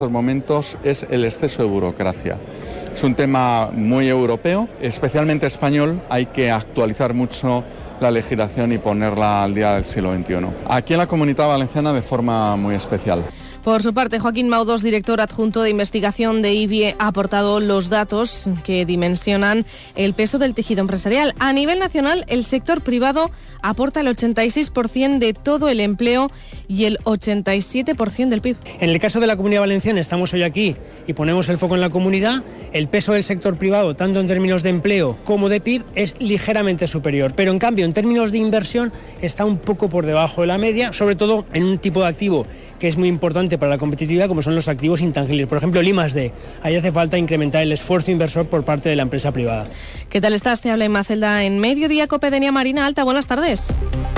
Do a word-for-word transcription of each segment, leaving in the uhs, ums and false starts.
estos momentos es el exceso de burocracia. Es un tema muy europeo, especialmente español. Hay que actualizar mucho la legislación y ponerla al día del siglo veintiuno. Aquí en la Comunidad Valenciana de forma muy especial. Por su parte, Joaquín Maudós, director adjunto de investigación de I B I E, ha aportado los datos que dimensionan el peso del tejido empresarial. A nivel nacional, el sector privado aporta el ochenta y seis por ciento de todo el empleo y el ochenta y siete por ciento del P I B. En el caso de la Comunidad Valenciana, estamos hoy aquí y ponemos el foco en la comunidad. El peso del sector privado, tanto en términos de empleo como de P I B, es ligeramente superior. Pero en cambio, en términos de inversión, está un poco por debajo de la media, sobre todo en un tipo de activo que es muy importante para la competitividad, como son los activos intangibles. Por ejemplo, el I más D. Ahí hace falta incrementar el esfuerzo inversor por parte de la empresa privada. ¿Qué tal estás? Te habla Inma Celda en Mediodía Cope Denia Marina Alta. Buenas tardes.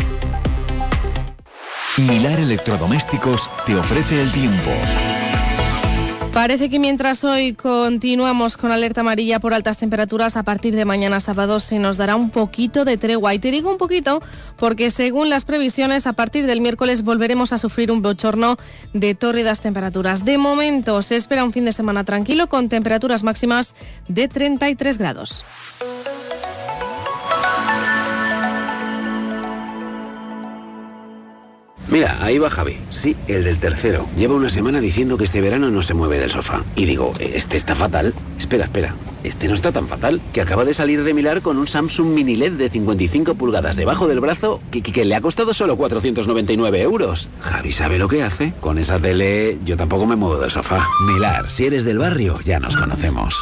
Milar Electrodomésticos te ofrece el tiempo. Parece que mientras hoy continuamos con alerta amarilla por altas temperaturas, a partir de mañana sábado se nos dará un poquito de tregua. Y te digo un poquito porque según las previsiones, a partir del miércoles volveremos a sufrir un bochorno de tórridas temperaturas. De momento se espera un fin de semana tranquilo con temperaturas máximas de treinta y tres grados. Mira, ahí va Javi, sí, el del tercero. Lleva una semana diciendo que este verano no se mueve del sofá. Y digo, este está fatal. Espera, espera, este no está tan fatal. Que acaba de salir de Milar con un Samsung Mini L E D de cincuenta y cinco pulgadas debajo del brazo que, que, que le ha costado solo cuatrocientos noventa y nueve euros. Javi sabe lo que hace. Con esa tele yo tampoco me muevo del sofá. Milar, si eres del barrio, ya nos conocemos.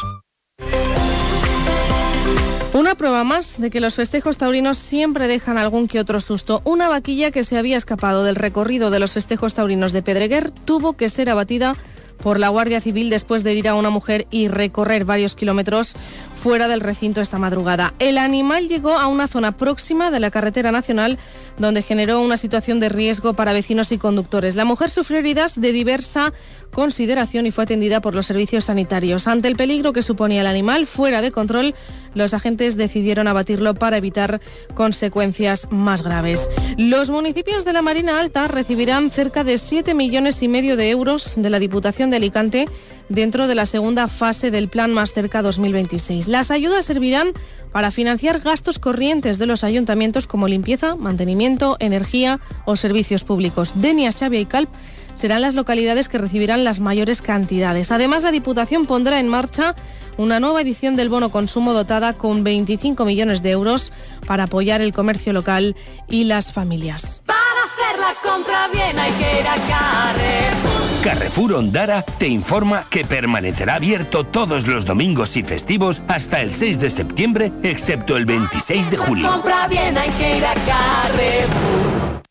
Una prueba más de que los festejos taurinos siempre dejan algún que otro susto. Una vaquilla que se había escapado del recorrido de los festejos taurinos de Pedreguer tuvo que ser abatida por la Guardia Civil después de herir a una mujer y recorrer varios kilómetros fuera del recinto esta madrugada. El animal llegó a una zona próxima de la carretera nacional donde generó una situación de riesgo para vecinos y conductores. La mujer sufrió heridas de diversa consideración y fue atendida por los servicios sanitarios. Ante el peligro que suponía el animal fuera de control, los agentes decidieron abatirlo para evitar consecuencias más graves. Los municipios de la Marina Alta recibirán cerca de siete millones y medio de euros de la Diputación de Alicante dentro de la segunda fase del Plan Más Cerca dos mil veintiséis. Las ayudas servirán para financiar gastos corrientes de los ayuntamientos como limpieza, mantenimiento, energía o servicios públicos. Denia, Xavia y Calp serán las localidades que recibirán las mayores cantidades. Además, la Diputación pondrá en marcha una nueva edición del bono consumo dotada con veinticinco millones de euros para apoyar el comercio local y las familias. Para hacer la compra bien hay que ir a Carrefour. Carrefour Ondara te informa que permanecerá abierto todos los domingos y festivos hasta el seis de septiembre, excepto el veintiséis de julio. La compra bien hay que ir a Carrefour.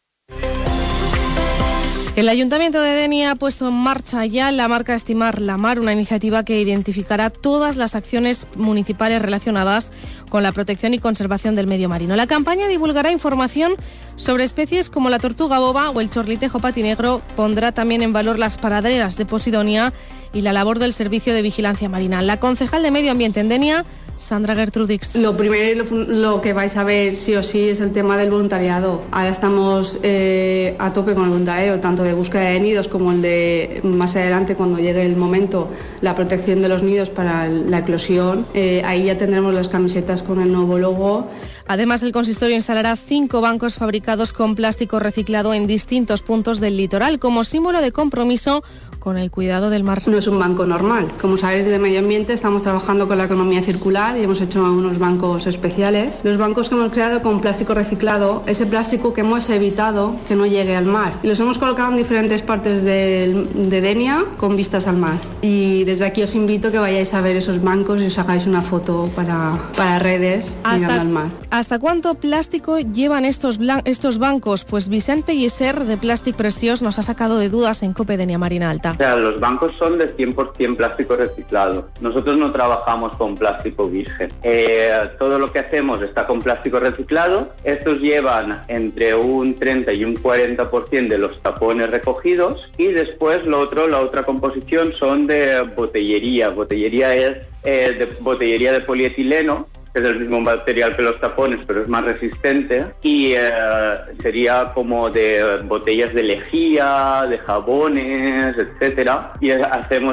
El Ayuntamiento de Denia ha puesto en marcha ya la marca Estimar la Mar, una iniciativa que identificará todas las acciones municipales relacionadas con la protección y conservación del medio marino. La campaña divulgará información sobre especies como la tortuga boba o el chorlitejo patinegro, pondrá también en valor las praderas de Posidonia y la labor del Servicio de Vigilancia Marina. La concejal de Medio Ambiente en Denia, Sandra Gertrudix. Lo primero y lo, lo que vais a ver sí o sí es el tema del voluntariado. Ahora estamos eh, a tope con el voluntariado, tanto de búsqueda de nidos como el de más adelante, cuando llegue el momento, la protección de los nidos para la eclosión. Eh, ahí ya tendremos las camisetas con el nuevo logo. Además, el consistorio instalará cinco bancos fabricados con plástico reciclado en distintos puntos del litoral como símbolo de compromiso con el cuidado del mar. No es un banco normal. Como sabéis, de Medio Ambiente estamos trabajando con la economía circular y hemos hecho unos bancos especiales. Los bancos que hemos creado con plástico reciclado, ese plástico que hemos evitado que no llegue al mar. Y los hemos colocado en diferentes partes de, de Denia con vistas al mar. Y desde aquí os invito a que vayáis a ver esos bancos y os hagáis una foto para, para redes mirando al mar. ¿Hasta cuánto plástico llevan estos, blan- estos bancos? Pues Vicent Pellicer de Plastic Precious nos ha sacado de dudas en Cope Denia Marina Alta. O sea, los bancos son de cien por ciento plástico reciclado. Nosotros no trabajamos con plástico virgen. Eh, todo lo que hacemos está con plástico reciclado. Estos llevan entre un treinta y un cuarenta por ciento de los tapones recogidos y después lo otro, la otra composición son de botellería. Botellería es eh, de botellería de polietileno que es el mismo material que los tapones, pero es más resistente. Y eh, sería como de botellas de lejía, de jabones, etcétera. Y hacemos